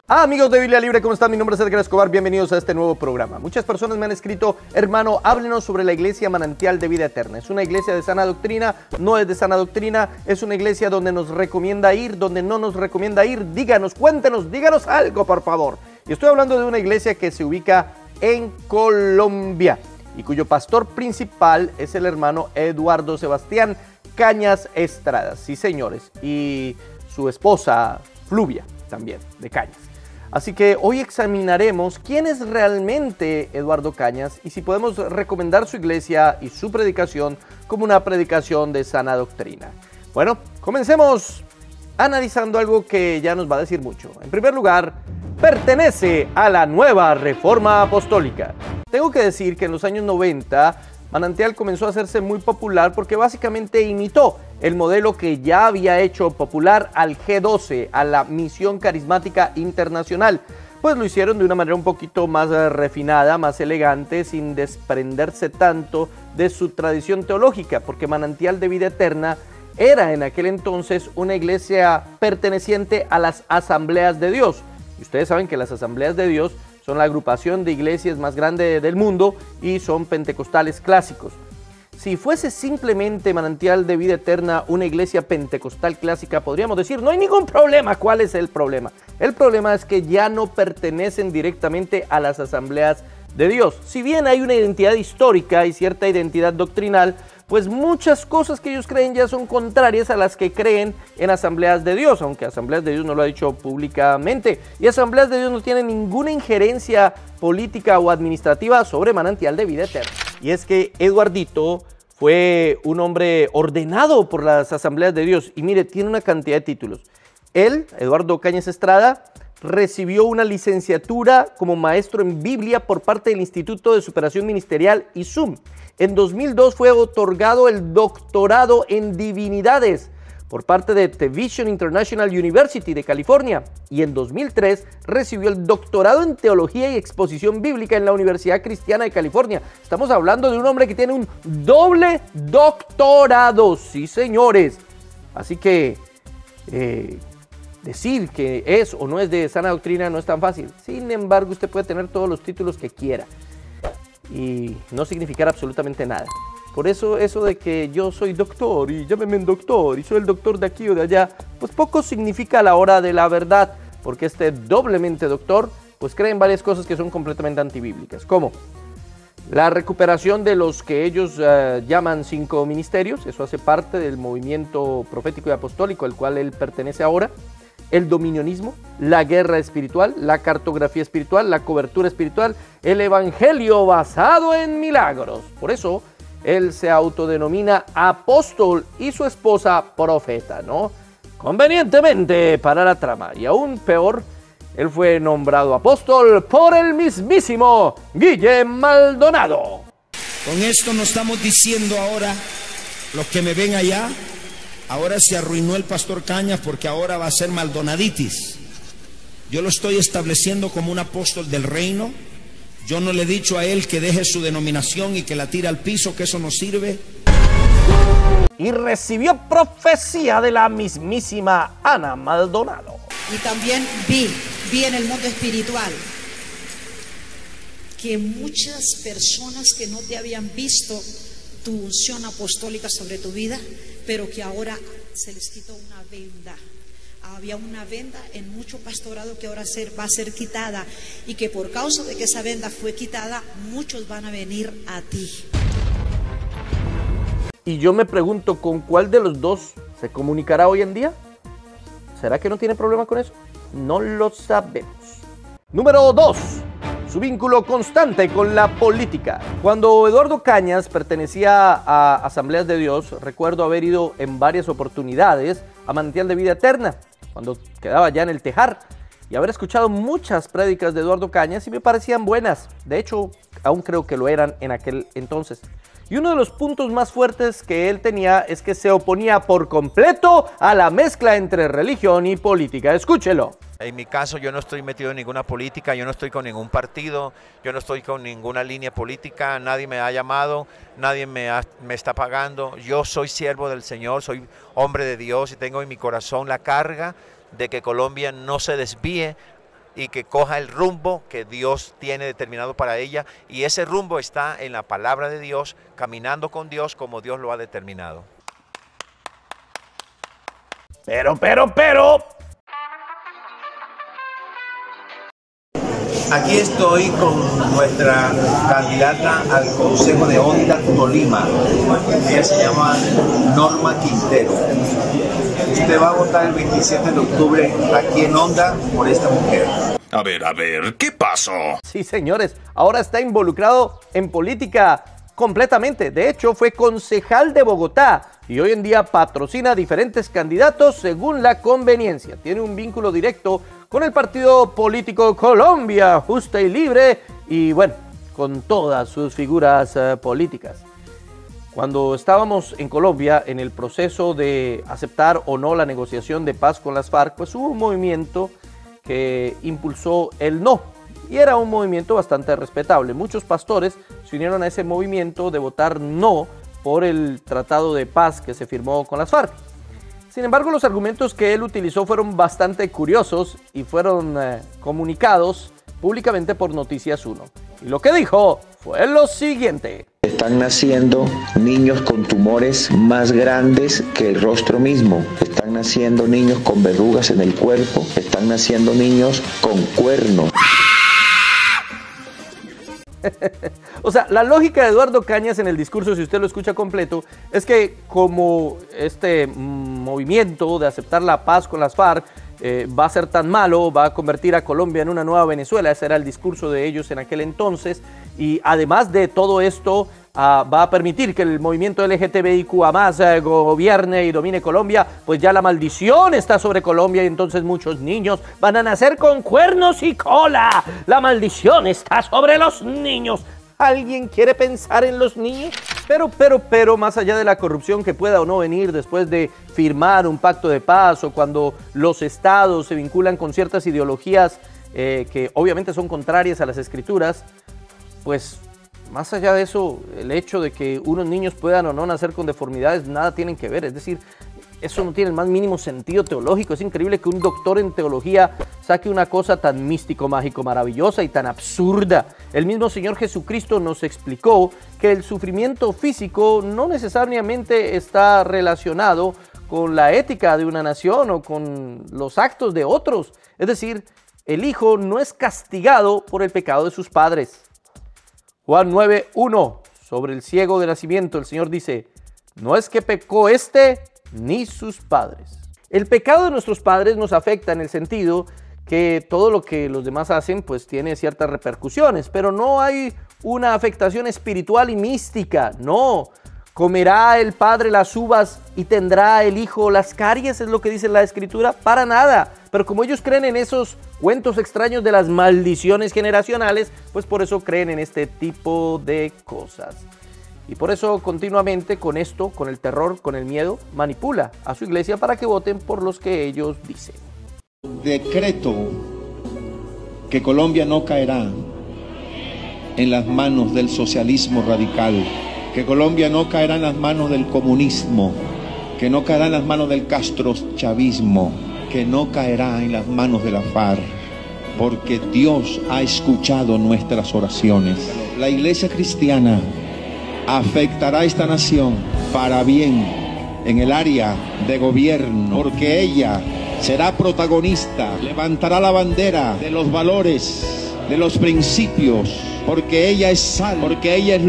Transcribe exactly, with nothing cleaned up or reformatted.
Ah, amigos de Biblia Libre, ¿cómo están? Mi nombre es Edgar Escobar, bienvenidos a este nuevo programa. Muchas personas me han escrito, hermano, háblenos sobre la iglesia Manantial de Vida Eterna. ¿Es una iglesia de sana doctrina? ¿No es de sana doctrina? ¿Es una iglesia donde nos recomienda ir, donde no nos recomienda ir? Díganos, cuéntenos, díganos algo, por favor. Y estoy hablando de una iglesia que se ubica en Colombia y cuyo pastor principal es el hermano Eduardo Sebastián Cañas Estrada. Sí, señores, y su esposa Fluvia también, de Cañas. Así que hoy examinaremos quién es realmente Eduardo Cañas y si podemos recomendar su iglesia y su predicación como una predicación de sana doctrina. Bueno, comencemos analizando algo que ya nos va a decir mucho. En primer lugar, pertenece a la Nueva Reforma Apostólica. Tengo que decir que en los años noventa, Manantial comenzó a hacerse muy popular porque básicamente imitó el modelo que ya había hecho popular al G doce, a la Misión Carismática Internacional. Pues lo hicieron de una manera un poquito más refinada, más elegante, sin desprenderse tanto de su tradición teológica, porque Manantial de Vida Eterna era en aquel entonces una iglesia perteneciente a las Asambleas de Dios. Y ustedes saben que las Asambleas de Dios son la agrupación de iglesias más grande del mundo y son pentecostales clásicos. Si fuese simplemente Manantial de Vida Eterna una iglesia pentecostal clásica, podríamos decir, no hay ningún problema. ¿Cuál es el problema? El problema es que ya no pertenecen directamente a las Asambleas de Dios. Si bien hay una identidad histórica y cierta identidad doctrinal, pues muchas cosas que ellos creen ya son contrarias a las que creen en Asambleas de Dios, aunque Asambleas de Dios no lo ha dicho públicamente. Y Asambleas de Dios no tienen ninguna injerencia política o administrativa sobre Manantial de Vida Eterna. Y es que Eduardito fue un hombre ordenado por las Asambleas de Dios. Y mire, tiene una cantidad de títulos. Él, Eduardo Cañas Estrada, recibió una licenciatura como maestro en Biblia por parte del Instituto de Superación Ministerial I S U M. En dos mil dos fue otorgado el doctorado en divinidades por parte de The Vision International University de California, y en dos mil tres recibió el doctorado en teología y exposición bíblica en la Universidad Cristiana de California. Estamos hablando de un hombre que tiene un doble doctorado, sí señores. Así que eh, decir que es o no es de sana doctrina no es tan fácil. Sin embargo, usted puede tener todos los títulos que quiera y no significar absolutamente nada. Por eso eso de que yo soy doctor y llámeme doctor y soy el doctor de aquí o de allá, pues poco significa a la hora de la verdad, porque este doblemente doctor pues cree en varias cosas que son completamente antibíblicas, como la recuperación de los que ellos uh, llaman cinco ministerios. Eso hace parte del movimiento profético y apostólico al cual él pertenece ahora. El dominionismo, la guerra espiritual, la cartografía espiritual, la cobertura espiritual, el evangelio basado en milagros. Por eso él se autodenomina apóstol y su esposa profeta, ¿no? Convenientemente para la trama. Y aún peor, él fue nombrado apóstol por el mismísimo Guillermo Maldonado. Con esto no estamos diciendo ahora, los que me ven allá, ahora se arruinó el pastor Cañas porque ahora va a ser Maldonaditis. Yo lo estoy estableciendo como un apóstol del reino. Yo no le he dicho a él que deje su denominación y que la tire al piso, que eso no sirve. Y recibió profecía de la mismísima Ana Maldonado. Y también vi, vi en el mundo espiritual que muchas personas que no te habían visto tu unción apostólica sobre tu vida, pero que ahora se les quitó una venda. Había una venda en mucho pastorado que ahora va a ser quitada, y que por causa de que esa venda fue quitada, muchos van a venir a ti. Y yo me pregunto, ¿con cuál de los dos se comunicará hoy en día? ¿Será que no tiene problema con eso? No lo sabemos. Número dos. Su vínculo constante con la política. Cuando Eduardo Cañas pertenecía a Asambleas de Dios, recuerdo haber ido en varias oportunidades a Manantial de Vida Eterna, cuando quedaba ya en el Tejar, y haber escuchado muchas prédicas de Eduardo Cañas y me parecían buenas. De hecho, aún creo que lo eran en aquel entonces. Y uno de los puntos más fuertes que él tenía es que se oponía por completo a la mezcla entre religión y política. Escúchelo. En mi caso, yo no estoy metido en ninguna política, yo no estoy con ningún partido, yo no estoy con ninguna línea política, nadie me ha llamado, nadie me, ha, me está pagando. Yo soy siervo del Señor, soy hombre de Dios y tengo en mi corazón la carga de que Colombia no se desvíe y que coja el rumbo que Dios tiene determinado para ella, y ese rumbo está en la palabra de Dios, caminando con Dios como Dios lo ha determinado. Pero, pero, pero... Aquí estoy con nuestra candidata al Consejo de Onda Tolima. Ella se llama Norma Quintero. Usted va a votar el veintisiete de octubre aquí en Onda por esta mujer. A ver, a ver, ¿qué pasó? Sí, señores, ahora está involucrado en política completamente. De hecho, fue concejal de Bogotá y hoy en día patrocina a diferentes candidatos según la conveniencia. Tiene un vínculo directo con el partido político Colombia Justa y Libre y, bueno, con todas sus figuras uh, políticas. Cuando estábamos en Colombia en el proceso de aceptar o no la negociación de paz con las FARC, pues hubo un movimiento que impulsó el no, y era un movimiento bastante respetable. Muchos pastores se unieron a ese movimiento de votar no por el tratado de paz que se firmó con las FARC. Sin embargo, los argumentos que él utilizó fueron bastante curiosos y fueron eh, comunicados públicamente por Noticias uno. Y lo que dijo fue lo siguiente. Están naciendo niños con tumores más grandes que el rostro mismo. Están naciendo niños con verrugas en el cuerpo. Están naciendo niños con cuernos. O sea, la lógica de Eduardo Cañas en el discurso, si usted lo escucha completo, es que como este movimiento de aceptar la paz con las FARC eh, va a ser tan malo, va a convertir a Colombia en una nueva Venezuela, ese era el discurso de ellos en aquel entonces, y además de todo esto, Uh, va a permitir que el movimiento L G T B I Q A más, uh, gobierne y domine Colombia, pues ya la maldición está sobre Colombia y entonces muchos niños van a nacer con cuernos y cola. La maldición está sobre los niños. ¿Alguien quiere pensar en los niños? Pero, pero, pero, más allá de la corrupción que pueda o no venir después de firmar un pacto de paz o cuando los estados se vinculan con ciertas ideologías eh, que obviamente son contrarias a las escrituras, pues... más allá de eso, el hecho de que unos niños puedan o no nacer con deformidades, nada tienen que ver. Es decir, eso no tiene el más mínimo sentido teológico. Es increíble que un doctor en teología saque una cosa tan místico, mágico, maravillosa y tan absurda. El mismo Señor Jesucristo nos explicó que el sufrimiento físico no necesariamente está relacionado con la ética de una nación o con los actos de otros. Es decir, el hijo no es castigado por el pecado de sus padres. Juan nueve uno, sobre el ciego de nacimiento, el Señor dice, no es que pecó este ni sus padres. El pecado de nuestros padres nos afecta en el sentido que todo lo que los demás hacen pues tiene ciertas repercusiones, pero no hay una afectación espiritual y mística, no. ¿Comerá el padre las uvas y tendrá el hijo las caries? Es lo que dice la Escritura, para nada. Pero como ellos creen en esos cuentos extraños de las maldiciones generacionales, pues por eso creen en este tipo de cosas. Y por eso continuamente con esto, con el terror, con el miedo, manipula a su iglesia para que voten por los que ellos dicen. Decreto que Colombia no caerá en las manos del socialismo radical, que Colombia no caerá en las manos del comunismo, que no caerá en las manos del castrochavismo, que no caerá en las manos de la FARC, porque Dios ha escuchado nuestras oraciones. La iglesia cristiana afectará a esta nación para bien en el área de gobierno, porque ella será protagonista, levantará la bandera de los valores, de los principios, porque ella es sal, porque ella es